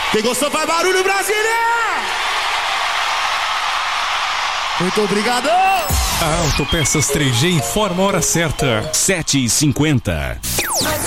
Quem gostou faz barulho, Brasília! Muito obrigado! A Autopeças 3G informa a hora certa. 7h50.